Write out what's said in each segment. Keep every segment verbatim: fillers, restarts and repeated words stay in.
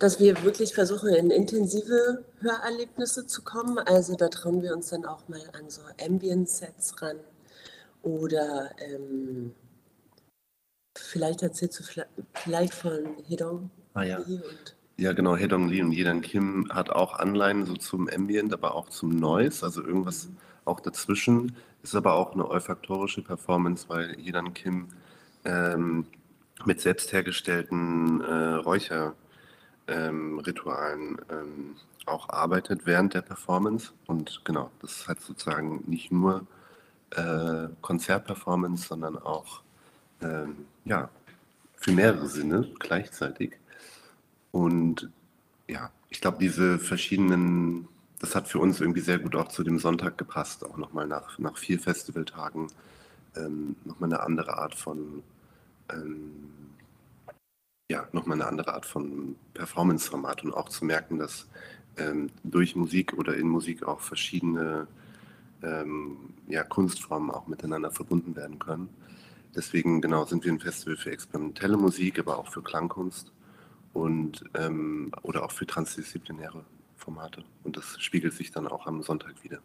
dass wir wirklich versuchen, in intensive Hörerlebnisse zu kommen. Also da trauen wir uns dann auch mal an so Ambient-Sets ran. Oder ähm, vielleicht erzählst du vielleicht von Hedong Ah ja. Lee und Ja, genau, Hedong Lee und Yedan Kim hat auch Anleihen so zum Ambient, aber auch zum Noise, also irgendwas auch dazwischen. Ist aber auch eine olfaktorische Performance, weil Yedan Kim ähm, mit selbst hergestellten äh, Räucherritualen ähm, Ritualen, ähm, auch arbeitet während der Performance. Und genau, das ist halt sozusagen nicht nur äh, Konzertperformance, sondern auch ähm, ja, für mehrere Sinne gleichzeitig. Und ja, ich glaube, diese verschiedenen, das hat für uns irgendwie sehr gut auch zu dem Sonntag gepasst, auch nochmal nach, nach vier Festivaltagen, ähm, nochmal eine andere Art von, ähm, ja, nochmal eine andere Art von Performance-Format und auch zu merken, dass ähm, durch Musik oder in Musik auch verschiedene ähm, ja, Kunstformen auch miteinander verbunden werden können. Deswegen genau sind wir ein Festival für experimentelle Musik, aber auch für Klangkunst und ähm, oder auch für transdisziplinäre Formate. Und das spiegelt sich dann auch am Sonntag wieder.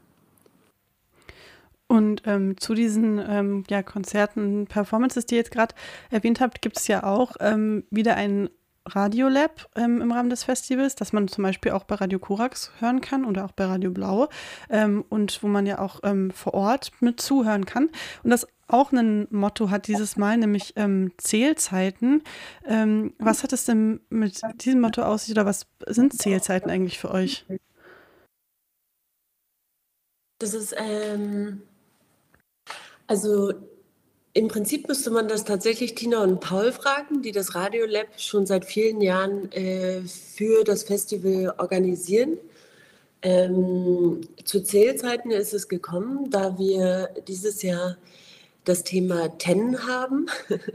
Und ähm, zu diesen ähm, ja, Konzerten, Performances, die ihr jetzt gerade erwähnt habt, gibt es ja auch ähm, wieder ein Radiolab ähm, im Rahmen des Festivals, das man zum Beispiel auch bei Radio Korax hören kann oder auch bei Radio Blau ähm, und wo man ja auch ähm, vor Ort mit zuhören kann. Und das auch ein Motto hat dieses Mal, nämlich ähm, Zählzeiten. Ähm, was hat es denn mit diesem Motto aus sich oder was sind Zählzeiten eigentlich für euch? das ist, ähm, also im Prinzip müsste man das tatsächlich Tina und Paul fragen, die das Radiolab schon seit vielen Jahren äh, für das Festival organisieren. Ähm, zu Zählzeiten ist es gekommen, da wir dieses Jahr das Thema Ten haben,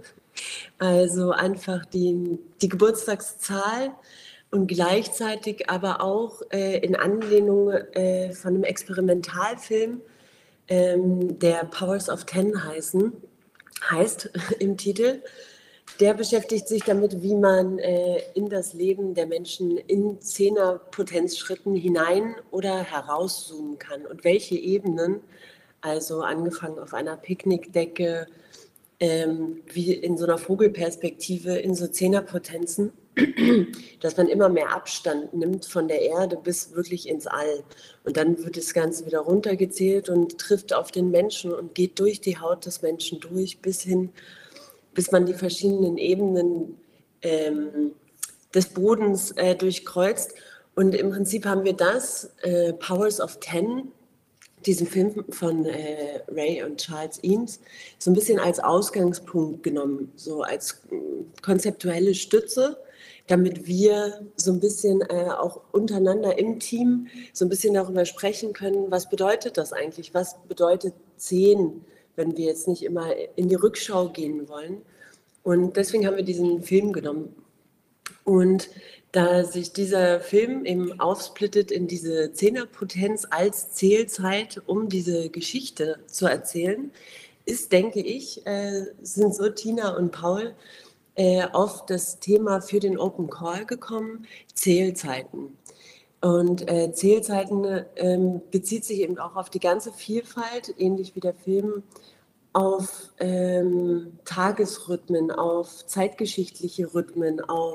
also einfach die, die Geburtstagszahl und gleichzeitig aber auch äh, in Anlehnung äh, von einem Experimentalfilm, ähm, der Powers of Ten heißen, heißt im Titel. Der beschäftigt sich damit, wie man äh, in das Leben der Menschen in Zehner-Potenzschritten hinein oder herauszoomen kann und welche Ebenen, also angefangen auf einer Picknickdecke, ähm, wie in so einer Vogelperspektive in so Zehnerpotenzen, dass man immer mehr Abstand nimmt von der Erde bis wirklich ins All. Und dann wird das Ganze wieder runtergezählt und trifft auf den Menschen und geht durch die Haut des Menschen durch bis hin, bis man die verschiedenen Ebenen ähm, des Bodens äh, durchkreuzt. Und im Prinzip haben wir das, äh, Powers of Ten, diesen Film von äh, Ray und Charles Eames, so ein bisschen als Ausgangspunkt genommen, so als äh, konzeptuelle Stütze, damit wir so ein bisschen äh, auch untereinander im Team so ein bisschen darüber sprechen können, was bedeutet das eigentlich, was bedeutet zehn, wenn wir jetzt nicht immer in die Rückschau gehen wollen. Und deswegen haben wir diesen Film genommen. Und da sich dieser Film eben aufsplittet in diese Zehnerpotenz als Zählzeit, um diese Geschichte zu erzählen, ist, denke ich, äh, sind so Tina und Paul äh, auf das Thema für den Open Call gekommen, Zählzeiten. Und äh, Zählzeiten ähm, bezieht sich eben auch auf die ganze Vielfalt, ähnlich wie der Film, auf ähm, Tagesrhythmen, auf zeitgeschichtliche Rhythmen, auf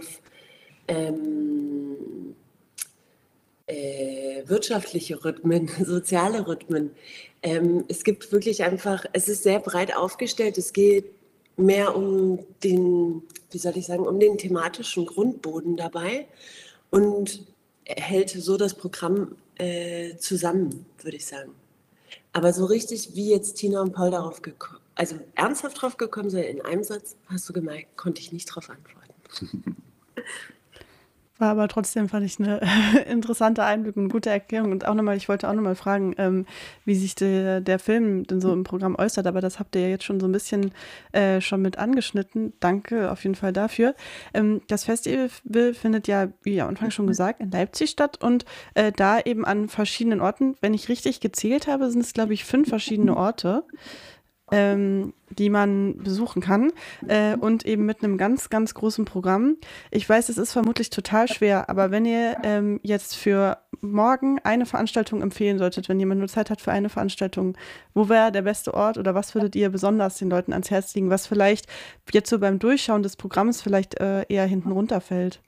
ähm, äh, wirtschaftliche Rhythmen, soziale Rhythmen. Ähm, es gibt wirklich einfach, es ist sehr breit aufgestellt. Es geht mehr um den, wie soll ich sagen, um den thematischen Grundboden dabei und hält so das Programm äh, zusammen, würde ich sagen. Aber so richtig, wie jetzt Tina und Paul darauf gekommen, also ernsthaft drauf gekommen sind, in einem Satz, hast du gemerkt, konnte ich nicht drauf antworten. War aber trotzdem, fand ich, eine interessante Einblick und gute Erklärung. Und auch nochmal, ich wollte auch nochmal fragen, ähm, wie sich der, der Film denn so im Programm äußert. Aber das habt ihr ja jetzt schon so ein bisschen äh, schon mit angeschnitten. Danke auf jeden Fall dafür. Ähm, das Festival findet ja, wie am Anfang schon gesagt, in Leipzig statt und äh, da eben an verschiedenen Orten. Wenn ich richtig gezählt habe, sind es, glaube ich, fünf verschiedene Orte. ähm, die man besuchen kann äh, und eben mit einem ganz, ganz großen Programm. Ich weiß, es ist vermutlich total schwer, aber wenn ihr ähm, jetzt für morgen eine Veranstaltung empfehlen solltet, wenn jemand nur Zeit hat für eine Veranstaltung, wo wäre der beste Ort oder was würdet ihr besonders den Leuten ans Herz legen, was vielleicht jetzt so beim Durchschauen des Programms vielleicht äh, eher hinten runterfällt?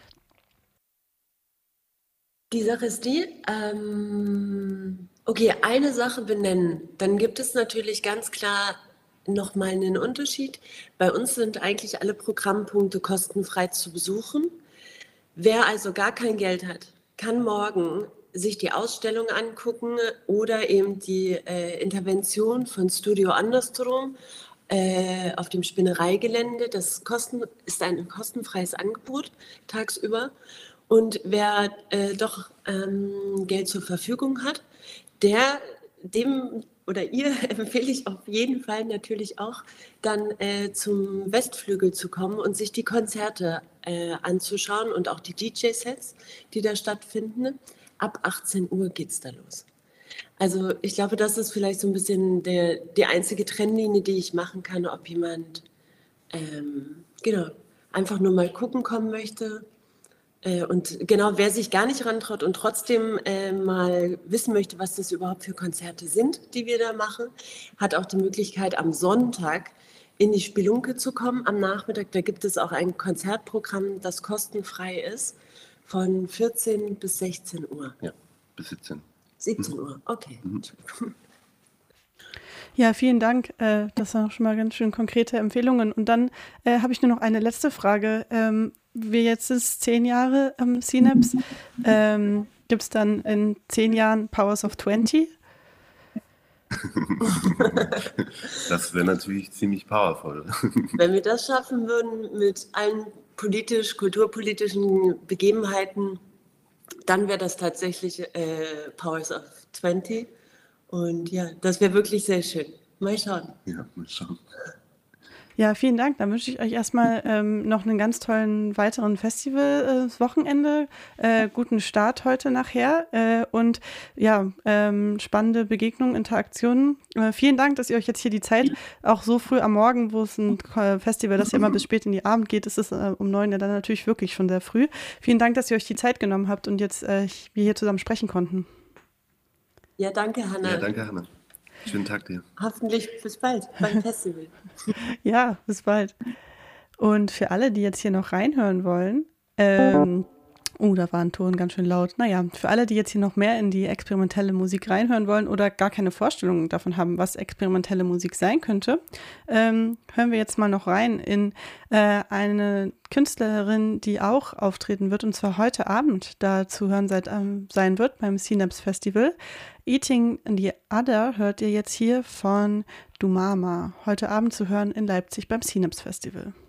Die Sache ist die, ähm, okay, eine Sache benennen. Dann gibt es natürlich ganz klar nochmal einen Unterschied. Bei uns sind eigentlich alle Programmpunkte kostenfrei zu besuchen. Wer also gar kein Geld hat, kann morgen sich die Ausstellung angucken oder eben die äh, Intervention von Studio Andersrum äh, auf dem Spinnereigelände. Das kosten, ist ein kostenfreies Angebot tagsüber. Und wer äh, doch ähm, Geld zur Verfügung hat, der, dem oder ihr empfehle ich auf jeden Fall natürlich auch, dann äh, zum Westflügel zu kommen und sich die Konzerte äh, anzuschauen und auch die D J-Sets, die da stattfinden. Ab achtzehn Uhr geht es da los. Also ich glaube, das ist vielleicht so ein bisschen der, die einzige Trennlinie, die ich machen kann, ob jemand ähm, genau, einfach nur mal gucken kommen möchte. Äh, und genau, wer sich gar nicht rantraut und trotzdem äh, mal wissen möchte, was das überhaupt für Konzerte sind, die wir da machen, hat auch die Möglichkeit, am Sonntag in die Spelunke zu kommen. Am Nachmittag, da gibt es auch ein Konzertprogramm, das kostenfrei ist, von vierzehn bis sechzehn Uhr. Ja, bis siebzehn. siebzehn Uhr, okay. Mhm. Ja, vielen Dank. Äh, das waren schon mal ganz schön konkrete Empfehlungen. Und dann äh, habe ich nur noch eine letzte Frage. Ähm, wir jetzt ist zehn Jahre ähm, Synapse. Ähm, Gibt es dann in zehn Jahren Powers of zwanzig? Das wäre natürlich ziemlich powerful. Wenn wir das schaffen würden mit allen politisch, kulturpolitischen Begebenheiten, dann wäre das tatsächlich äh, Powers of zwanzig. Und ja, das wäre wirklich sehr schön. Mal schauen. Ja, mal schauen. Ja, vielen Dank. Dann wünsche ich euch erstmal ähm, noch einen ganz tollen weiteren Festival-Wochenende, äh, guten Start heute nachher äh, und ja, ähm, spannende Begegnungen, Interaktionen. Äh, vielen Dank, dass ihr euch jetzt hier die Zeit, auch so früh am Morgen, wo es ein äh, Festival, das ja immer bis spät in die Abend geht, ist es äh, um neun ja dann natürlich wirklich schon sehr früh. Vielen Dank, dass ihr euch die Zeit genommen habt und jetzt äh, wir hier zusammen sprechen konnten. Ja, danke, Hanna. Ja, danke, Hanna. Schönen Tag dir. Hoffentlich bis bald beim Festival. Ja, bis bald. Und für alle, die jetzt hier noch reinhören wollen, ähm, oh, da war ein Ton ganz schön laut. Naja, für alle, die jetzt hier noch mehr in die experimentelle Musik reinhören wollen oder gar keine Vorstellung davon haben, was experimentelle Musik sein könnte, ähm, hören wir jetzt mal noch rein in äh, eine Künstlerin, die auch auftreten wird, und zwar heute Abend da zu hören seit, ähm, sein wird beim Synapse Festival. Eating the Other hört ihr jetzt hier von Dumama, heute Abend zu hören in Leipzig beim Synapse Festival.